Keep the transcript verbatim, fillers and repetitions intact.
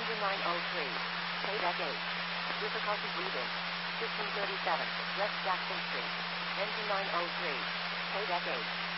Engine nine oh three. K-Deck eight. Difficulty breathing. fifteen thirty-seven. West Jackson Street. Engine nine oh three. K-Deck eight.